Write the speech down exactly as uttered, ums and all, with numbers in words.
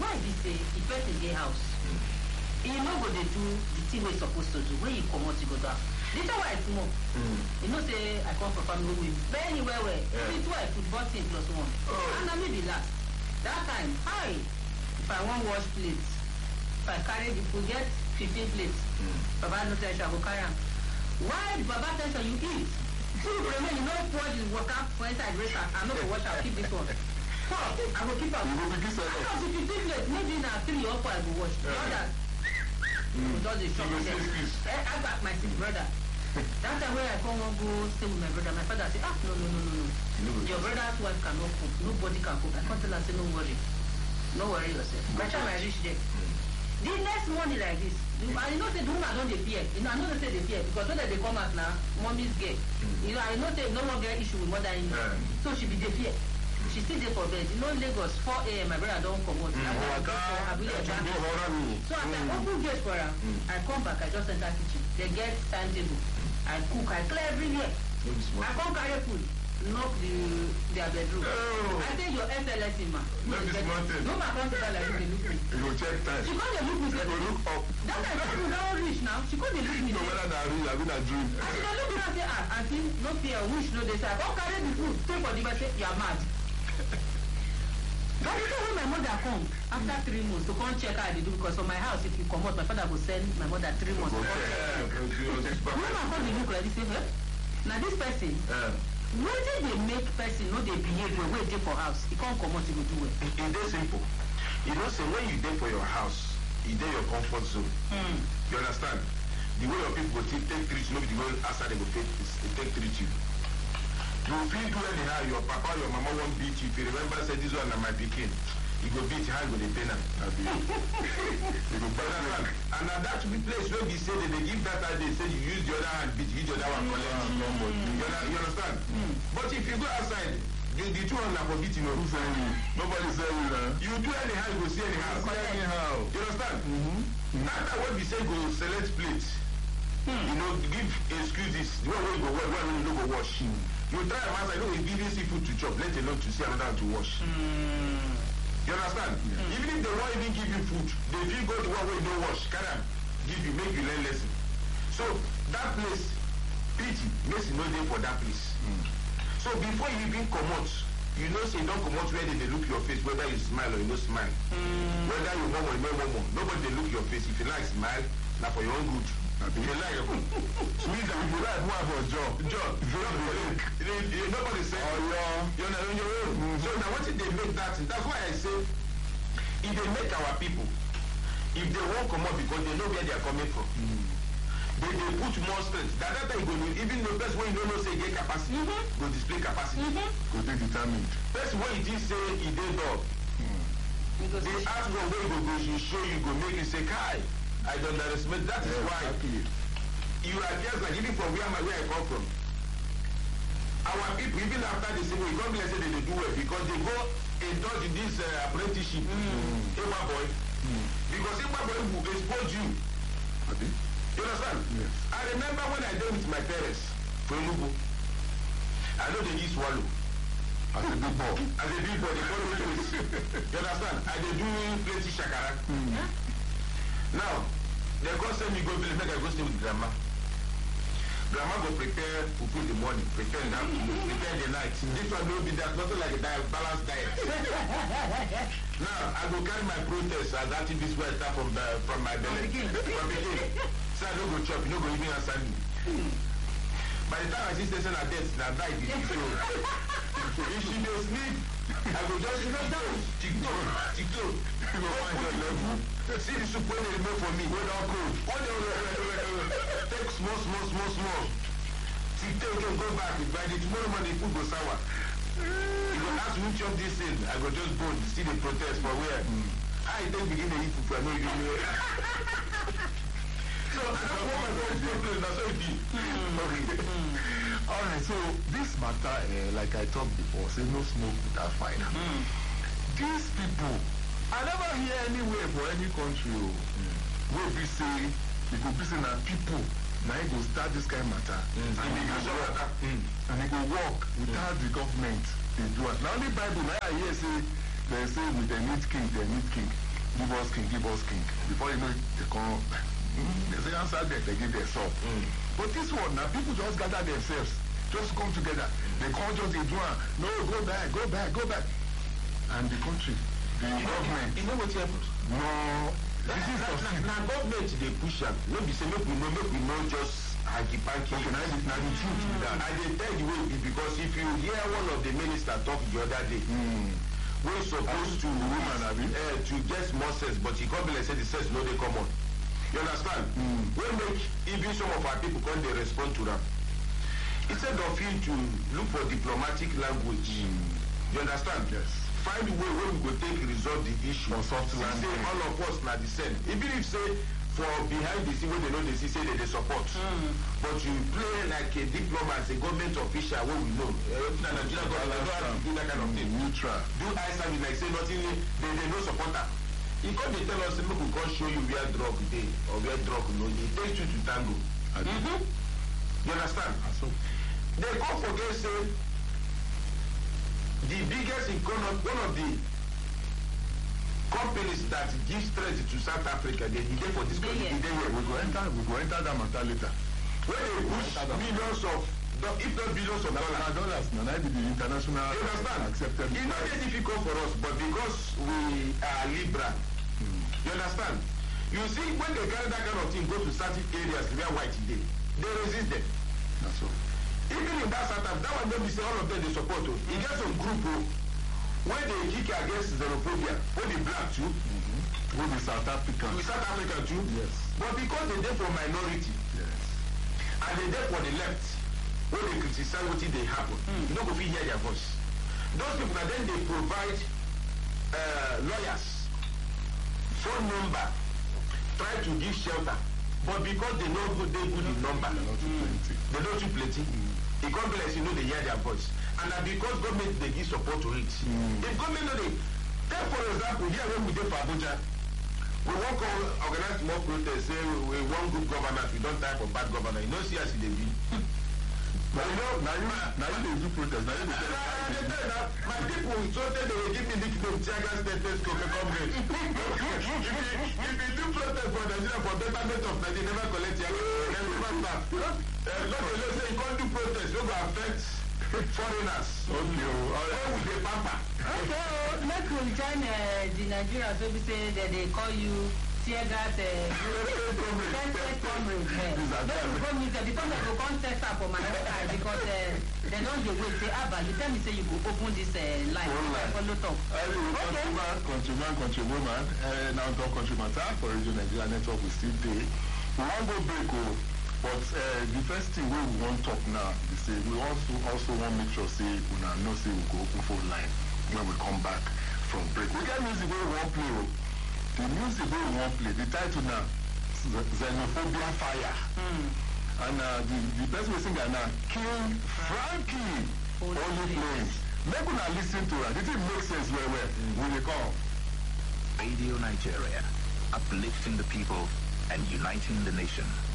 why be say the person dey house he no go dey do the thing wey he suppose to do when he comot he go do am the time wey I small you know say I come from family wey very well well only two I put fourteen plus one and na me be last that time hi if I wan wash plate if I carry the food get fifteen plates baba no tell you I go carry am why the baba tell you you eat food remain you no pour the water for inside race I no go wash am keep this one four I go keep am I go the fifteen plates maybe na three or four I go wash the others go just dey chop them I back my sick brother that time when I come wan go stay with my brother my father say ah no no no no no your brother's wife cannot cook nobody can cook I come tell am say no worry no worry yourself by the time I reach there the next morning like this you, I know say the woman don dey fear you know I know say dey fear because when they come out now mommy's girl you know I know say no one get issue with mother-in-law so she be dey fear she still dey for bed you know Lagos four a m my brother don comot so as I open gate for am I come back I just enter kitchen they get timetable I cook I clear everywhere I come carry food knock the their bedroom oh. I say your S L S ma no ma come sit down like this dey look me you go check time she come dey look me say you go look up that time people don reach now she come dey look me no whether na real abi na dream and she dey look me now say ah aunty no fear wish no dey say I come carry the food take for the bed say you are mad but the day when my mother come after three months to come check how I dey do because for my house if you comot my father go send my mother three months to come check when I come dey look like this say eh na this person wetin dey make person no dey behave well wey dey for house e come comot e go do well. e dey simple you know say when you dey for your house e dey your comfort zone mm. you understand the way your people go take take treat you no be the way outside they go take take treat you you fit do anyhow your papa your mama wan beat you if you remember say this one na my pikin e go beat how you go dey pain am abi you go pain am and na that be place wey be say they dey give that day say you use the other hand beat you use the other one collect mm. you, you understand mm. but if you go outside the the two one na for beating o nobody say you na you do anyhow you go see anyhow anyhow you understand mm-hmm. na that wey be say go select plate mm. you know give excuses the one wey you go wash one wey you no go wash mm. you try am outside you no go give see food to chop let alone to see another to wash. Mm. You understand? Yeah. Even if they won't even give you food, they will go to one way don't wash, can I give you, make you learn lesson. So that place, pity, makes you no day for that place. Mm. So before you even come out, you know say don't come out where they, they look your face, whether you smile or you no smile. Mm. Whether you know or you know more, nobody they look your face. If you like smile, now for your own good. If you like, sweet and if you like, what for job? Job. Nobody say, oh yeah, you're not on your own. Mm-hmm. So now what if they make that? That's why I say, if they make our people, if they won't come up because they know where they are coming from, mm-hmm. they, they put more strength. That that time go even the best when you don't know say get capacity, mm-hmm. go display capacity. Mm-hmm. Go be determined. Best when you just say he did dog. Mm-hmm. They ask one way go go you show you go make you say Kai. I don't understand. That is yeah, why exactly. You are just like even from where my where I come from. Our people, even after the same way, God bless them, they do well because they go indulge in this uh, apprenticeship. Mm. Ewa boy. Mm. Because Ewa boy will expose you. Okay. You understand? Yes. I remember when I did with my parents for Enugu. I know they use swallow. As a big boy. As a big boy, they call me place. You understand? I did do plenty shakara. Mm. Yeah? Now, they go send me go village, make I go stay with grandma. Grandma go prepare fufu in the morning, prepare in the afternoon, prepare in the night. This one will be that, nothing like a diet, balanced diet. Now, I go carry my protest as activist where I start from the, from my belly. From beginning. So I don't go chop, you don't go even answer me. By the time I see station at death, now die is so. If she dey sleep, I go just sit down, tick-tock, tick-tock. See the soup when they remove for me, when don't cold. When they take small, small, small, small. Tick-tock can go back. By the tomorrow morning, food go sour. You go ask me chop this thing, I go just go see the protest for where. I don't begin to eat food, I know you do it. So I don't want my own problem, that's how it be. Okay. Alright, so this matter, uh, like I talked before, say no smoke without fire. Mm. These people, I never hear anywhere for any country mm. where we say, we go be saying that people, now they go start this kind of matter, mm. and they go work, mm. and they go work without mm. the government. They do it. Now only Bible, now I hear say, they say with the need king, they need king. give us king, give us king. Before you know it, they come, they say answer them, they give their song. Mm. But this one, now people just gather themselves, just come together. They call just the one, no, go back, go back, go back. And the country, the you government. You know what happened? No, this is now, now government, they push am. No be say make we know, make we know just hanky-panky. Okay, now the, now the truth be that. I dey tell you way because if you hear one of the ministers talk the other day, mm. we're supposed to woman uh, to get more sense, but he come be like say the sense no dey come on. You understand? Mm. We make even some of our people come they respond to them. Instead of you to look for diplomatic language, mm. you understand? Yes. Find a way where we go take resolve the issue. For soft language. Say all of us na the same. Even if say for behind the scene when they know they see say they, they support. Mm. But you play like a diplomat, a government official where we know. Uh, Nigeria government don't have to do that kind of thing. Neutral. Do eye service like say nothing, they, they no supporter. He come they tell us make we come show you where drug dey or where drug no dey. It takes two to tango. Mm-hmm. You understand? So, they come forget say the biggest economy, one of the companies that give strength to South Africa, they dey for this country. Yeah. They we go enter, we go enter that matter later. When they push millions of, if not billions of dollars, dollars, no, that be the international. You understand? Accepted. It's not very difficult for us, but because we are liberal, mm. you understand? You see, when they carry that kind of thing, go to certain areas where white dey, they resist them. That's all. Even in that South Africa, that one don't be say all of them they support us. You get some group oh, where they kick against xenophobia, where they black too, mm-hmm. where the South African, with South Africa too. Yes. But because they there for minority, yes, and they there for the left, where they criticize what they happen, mm. you don't go fit hear their voice. Those people now then they provide uh, lawyers, phone number, try to give shelter. But because they know good, they good in number, they're not too plenty. They don't too plenty. Mm. It can't be like you know they hear their voice. And that because government they give support to it. Mm. If government know they take for example, here when we did for Abuja, we won't call organize more protests, say we want good governance, we don't type for bad governance. You know see as they be. But you know, now you now you they do protest, now you they tell my people so they will give me nickname Tiaga Stethoscope comrade. If you do protest for Nigeria for betterment of Nigeria, never collect Tiaga, then we must start. Not only say you can't do protest, you go affect foreigners. Okay, where will they pamper? Okay, let's return uh, the Nigerians so we say that they call you tear gas comrade. Comrade. They will go meet them because they will come test her for my side because uh, they don't dey wait. Say, Abba, you tell me say you go open this uh, line. Follow talk. Okay. Countryman, countrywoman, uh, now talk country matter for Radio Nigeria Network. We still dey. We wan go break o, but uh, the first thing wey we wan talk now be say we also also wan make sure say una know say we go open phone line when we come back from break. We get music wey we wan play o. The music wey we wan play, the title now, Xenophobia Fire. Mm. And uh, the, the person we sing now, King Frankie, Holy, Holy Flames. Make una listen to her. Did it make sense well, well? Mm. When they come. Radio Nigeria, uplifting the people and uniting the nation.